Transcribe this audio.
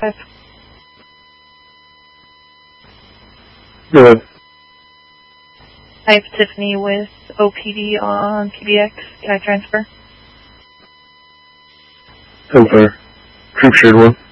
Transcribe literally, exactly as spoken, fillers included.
five. Go ahead. I have Tiffany with O P D on P B X. Can I transfer? ten four. Troop shared one.